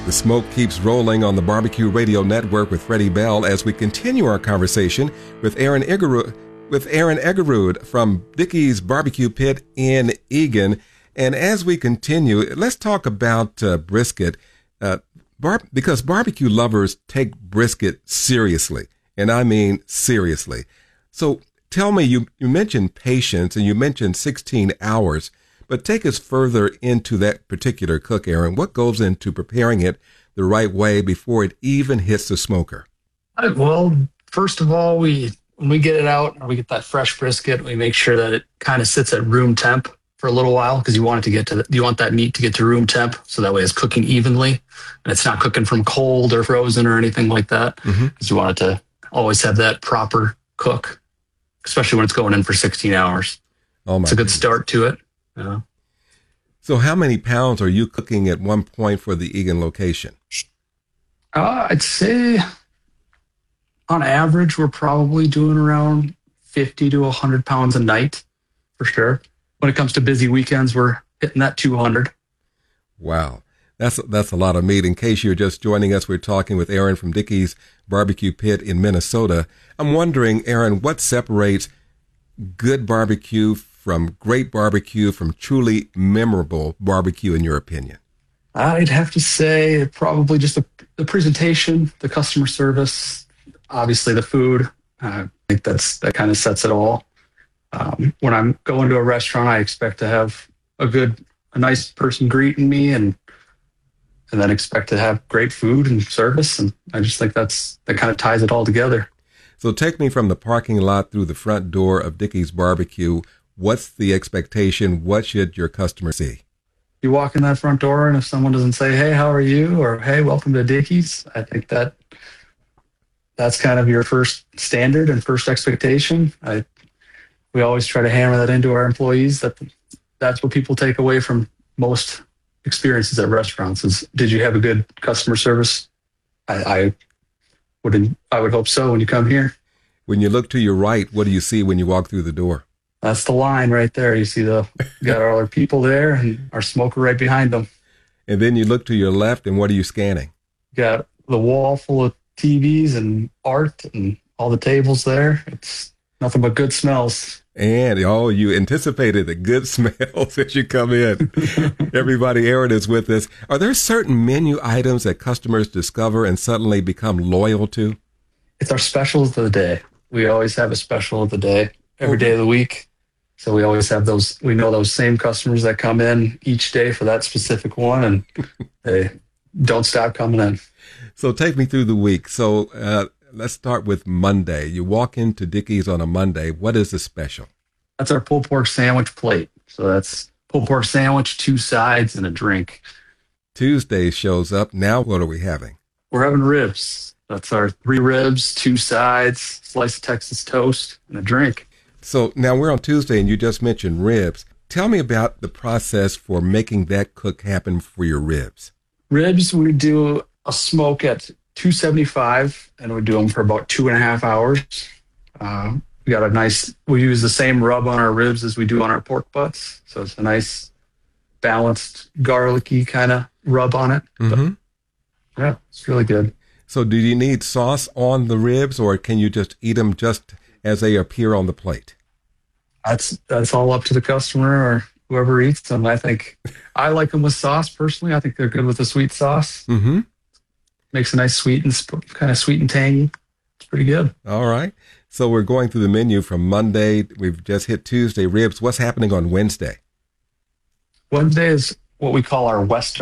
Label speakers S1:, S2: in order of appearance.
S1: The smoke keeps rolling on the Barbecue Radio Network with Freddie Bell as we continue our conversation with Aaron Eggerud from Dickey's Barbecue Pit in Eagan. And as we continue, let's talk about brisket, because barbecue lovers take brisket seriously, and I mean seriously. So tell me, you mentioned patience and you mentioned 16 hours, but take us further into that particular cook, Aaron. What goes into preparing it the right way before it even hits the smoker?
S2: Well, first of all, when we get it out, we get that fresh brisket, we make sure that it kind of sits at room temp for a little while, because you want that meat to get to room temp, so that way it's cooking evenly and it's not cooking from cold or frozen or anything like that. Because you want it to always have that proper cook, especially when it's going in for 16 hours. It's a good start to it. Yeah.
S1: So how many pounds are you cooking at one point for the Eagan location?
S2: I'd say on average, we're probably doing around 50 to 100 pounds a night for sure. When it comes to busy weekends, we're hitting that 200.
S1: Wow. That's a lot of meat. In case you're just joining us, we're talking with Aaron from Dickey's Barbecue Pit in Minnesota. I'm wondering, Aaron, what separates good barbecue from great barbecue, from truly memorable barbecue, in your opinion?
S2: I'd have to say probably just the presentation, the customer service, obviously the food. I think that kind of sets it all. When I'm going to a restaurant, I expect to have a nice person greeting me, and then expect to have great food and service. And I just think that kind of ties it all together.
S1: So take me from the parking lot through the front door of Dickey's Barbecue. What's the expectation? What should your customer see?
S2: You walk in that front door, and if someone doesn't say, "Hey, how are you?" or "Hey, welcome to Dickey's," I think that's kind of your first standard and first expectation. We always try to hammer that into our employees, that's what people take away from most experiences at restaurants is, did you have a good customer service? I would hope so when you come here.
S1: When you look to your right, what do you see when you walk through the door?
S2: That's the line right there. You see got all our people there and our smoker right behind them.
S1: And then you look to your left, and what are you scanning?
S2: Got the wall full of TVs and art and all the tables there. It's nothing but good smells.
S1: And, you anticipated the good smells as you come in. Everybody, Aaron is with us. Are there certain menu items that customers discover and suddenly become loyal to?
S2: It's our specials of the day. We always have a special of the day, every day of the week. So we always have we know those same customers that come in each day for that specific one, and they don't stop coming in.
S1: So take me through the week. So let's start with Monday. You walk into Dickey's on a Monday. What is the special?
S2: That's our pulled pork sandwich plate. So that's pulled pork sandwich, 2 sides, and a drink.
S1: Tuesday shows up. Now what are we having?
S2: We're having ribs. That's our 3 ribs, 2 sides, slice of Texas toast, and a drink.
S1: So now we're on Tuesday, and you just mentioned ribs. Tell me about the process for making that cook happen for your ribs.
S2: Ribs, we do a smoke at 275, and we do them for about 2.5 hours. We use the same rub on our ribs as we do on our pork butts. So it's a nice, balanced, garlicky kind of rub on it.
S1: Mm-hmm.
S2: But, yeah, it's really good.
S1: So do you need sauce on the ribs, or can you just eat them just as they appear on the plate?
S2: That's all up to the customer or whoever eats them. I think I like them with sauce personally. I think they're good with a sweet sauce.
S1: Mm-hmm.
S2: Makes a nice sweet and kind of sweet and tangy. It's pretty good.
S1: All right. So we're going through the menu from Monday. We've just hit Tuesday, ribs. What's happening on Wednesday?
S2: Wednesday is what we call our Western